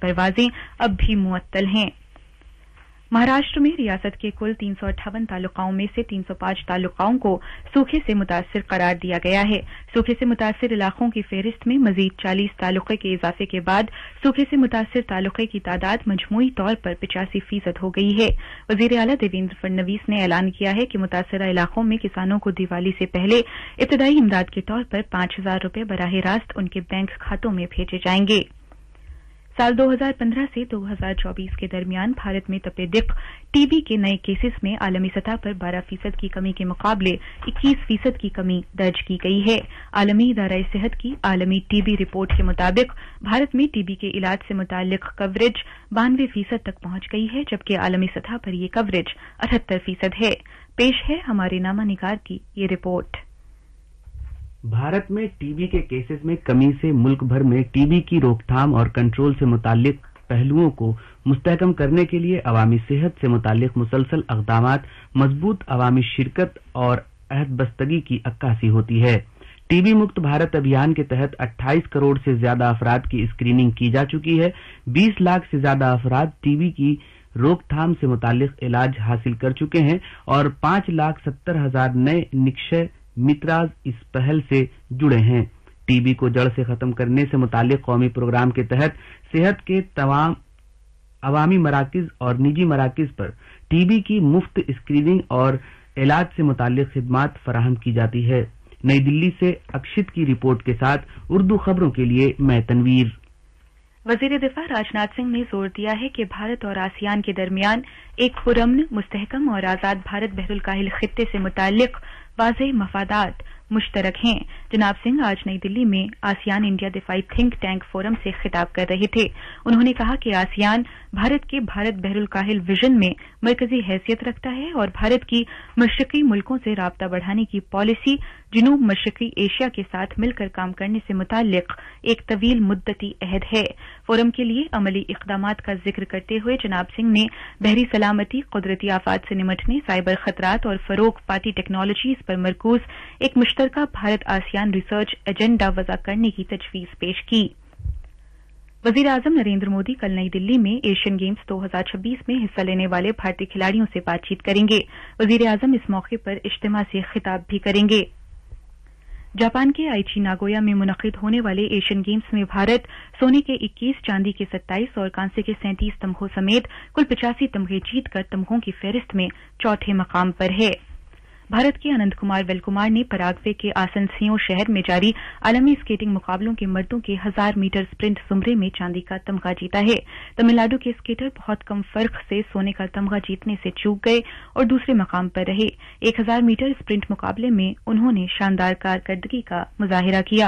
परवाजें अब भी मुअत्तल हैं। महाराष्ट्र में रियासत के कुल 358 तालुकाओं में से 305 तालुकाओं को सूखे से मुतासिर करार दिया गया है। सूखे से मुतासिर इलाकों की फेहरिस्त में मजीद 40 तालुके के इजाफे के बाद सूखे से मुतासिर तालुके की तादाद मजमूई तौर पर 85% हो गई है। वजीर आला देवेंद्र फडणवीस ने ऐलान किया है कि मुतासरा इलाकों में किसानों को दिवाली से पहले इब्तदाई इमदाद के तौर पर 5,000 रुपये बराह रास्त उनके बैंक खातों में भेजे जाएंगे। साल 2015 से 2024 के दरमियान भारत में तपेदिक टीबी के नए केसेस में आलमी सतह पर 12% की कमी के मुकाबले 21% की कमी दर्ज की गई है। आलमी इदारा सेहत की आलमी टीबी रिपोर्ट के मुताबिक भारत में टीबी के इलाज से मुतालिक कवरेज 92% तक पहुंच गई है, जबकि आलमी सतह पर यह कवरेज 78% है। पेश है हमारे नामा निगार की ये रिपोर्ट। भारत में टीबी के केसेस में कमी से मुल्क भर में टीबी की रोकथाम और कंट्रोल से मुतालिक पहलुओं को मुस्तहकम करने के लिए अवामी सेहत से मुतालिक मुसलसल इक़दामात, मजबूत अवामी शिरकत और अहदबस्तगी की अक्कासी होती है। टीबी मुक्त भारत अभियान के तहत 28 करोड़ से ज्यादा अफराद की स्क्रीनिंग की जा चुकी है। 20 लाख से ज्यादा अफराद टीबी की रोकथाम से मुतालिक इलाज हासिल कर चुके हैं और 5,70,000 नए निक्षय मित्राज इस पहल से जुड़े हैं। टीबी को जड़ से खत्म करने से मुतालिक कौमी प्रोग्राम के तहत सेहत के तमाम अवामी मराकिज और निजी मराकिज पर टीबी की मुफ्त स्क्रीनिंग और इलाज से मुतालिक खिदमात फराहम की जाती है। नई दिल्ली से अक्षित की रिपोर्ट के साथ उर्दू खबरों के लिए मैं तनवीर। वजीर दिफा राजनाथ सिंह ने जोर दिया है कि भारत और आसियान के दरमियान एक पुरअमन, मुस्तहकम और आजाद भारत बहरुल काहिल खित्ते से मुतालिक वाज़ेह मफादात मुश्तरक हैं। जनाब सिंह आज नई दिल्ली में ASEAN India दिफाई think tank forum से खिताब कर रहे थे। उन्होंने कहा कि आसियान भारत के भारत बहरुल काहिल विजन में मरकजी हैसियत रखता है और भारत की मशरकी मुल्कों से राब्ता बढ़ाने की पॉलिसी जनूब मशरकी एशिया के साथ मिलकर काम करने से मुतालिक एक तवील मुद्दती अहद है। फोरम के लिए अमली इक़दामात का जिक्र करते हुए जनाब सिंह ने बहरी सलामती, कुदरती आफात से निमटने, साइबर खतरात और फरोग पाती टेक्नोलॉजीज पर मरकूज एक मुश्तरका भारत आसियान रिसर्च एजेंडा वज़ा करने की तजवीज पेश की। वजीर आजम नरेंद्र मोदी कल नई दिल्ली में एशियन गेम्स 2026 में हिस्सा लेने वाले भारतीय खिलाड़ियों से बातचीत करेंगे। वजीर आजम इस मौके पर इज्तिमा से खिताब भी करेंगे। जापान के आइची नागोया में मुनक़िद होने वाले एशियन गेम्स में भारत सोने के 21, चांदी के 27 और कांसे के 37 तमगों समेत कुल 85 तमगे जीतकर तमगों की फहरिस्त में चौथे मकाम पर है। भारत के अनंत कुमार वेलकुमार ने पराग्वे के आसनसियो शहर में जारी आलमी स्केटिंग मुकाबलों के मर्दों के 1000 मीटर स्प्रिंट जुमरे में चांदी का तमगा जीता है। तमिलनाडु के स्केटर बहुत कम फर्क से सोने का तमगा जीतने से चूक गए और दूसरे मकाम पर रहे। 1000 मीटर स्प्रिंट मुकाबले में उन्होंने शानदार कारकर्दगी का मुजाहिरा किया।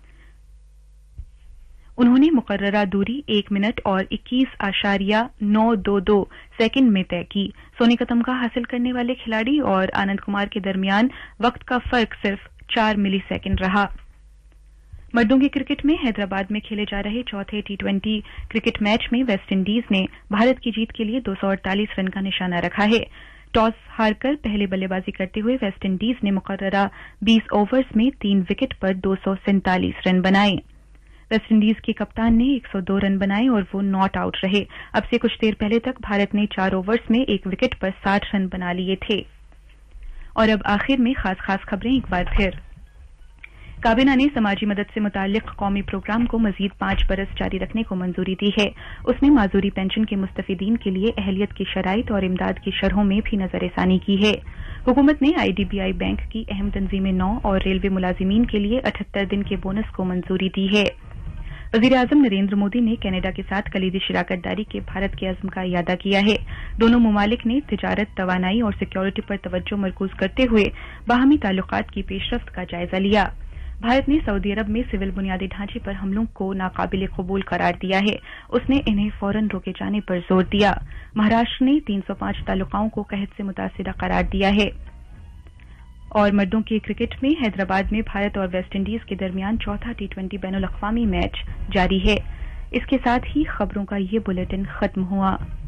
उन्होंने मुकर्ररा दूरी 1 मिनट और 21.922 सेकंड में तय की। सोने का तमगा हासिल करने वाले खिलाड़ी और आनंद कुमार के दरमियान वक्त का फर्क सिर्फ 4 मिली सेकंड रहा। मर्दों के क्रिकेट में हैदराबाद में खेले जा रहे चौथे T20 क्रिकेट मैच में वेस्ट इंडीज ने भारत की जीत के लिए 248 रन का निशाना रखा है। टॉस हारकर पहले बल्लेबाजी करते हुए वेस्ट इंडीज ने मुकर्ररा 20 ओवर्स में 3 विकेट पर 247 रन बनाए। वेस्ट इंडीज के कप्तान ने 102 रन बनाए और वो नॉट आउट रहे। अब से कुछ देर पहले तक भारत ने 4 ओवर्स में 1 विकेट पर 60 रन बना लिए थे। और अब आखिर में खास खबरें एक बार फिर। काबीना ने समाजी मदद से मुतालिक कौमी प्रोग्राम को मजीद 5 बरस जारी रखने को मंजूरी दी है। उसने माजूरी पेंशन के मुस्तफीदीन के लिए अहलियत की शराइत और इमदाद की शरहों में भी नजरसानी की है। हुकूमत ने IDBI बैंक की अहम तंजीमें 9 और रेलवे मुलाजिमीन के लिए 78 दिन के बोनस को मंजूरी दी है। वजीर आजम नरेंद्र मोदी ने कनाडा के साथ कलीदी शिराकतदारी के भारत के अज़्म का इयादा किया है। दोनों ममालिक ने तिजारत, तवानाई और सिक्योरिटी पर तवज्जो मरकूज करते हुए बाहमी ताल्लुकात की पेशरफ्त का जायजा लिया। भारत ने सऊदी अरब में सिविल बुनियादी ढांचे पर हमलों को नाकाबिल कबूल करार दिया है। उसने इन्हें फौरन रोके जाने पर जोर दिया। महाराष्ट्र ने 305 तालुकाओं को कहत से मुतासिरा करार दिया है। और मर्दों के क्रिकेट में हैदराबाद में भारत और वेस्ट इंडीज के दरमियान चौथा T20 बैनुल अक़वामी मैच जारी है। इसके साथ ही खबरों का ये बुलेटिन खत्म हुआ।